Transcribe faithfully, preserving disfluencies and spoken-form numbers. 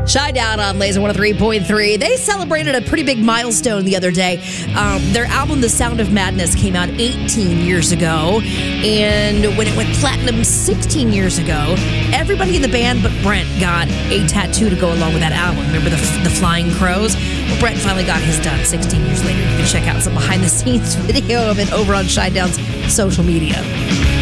Shinedown on Laser one oh three point three. They celebrated a pretty big milestone the other day. Um, their album, The Sound of Madness, came out eighteen years ago. And when it went platinum sixteen years ago, everybody in the band but Brent got a tattoo to go along with that album. Remember the, the Flying Crows? Well, Brent finally got his done sixteen years later. You can check out some behind-the-scenes video of it over on Shinedown's social media.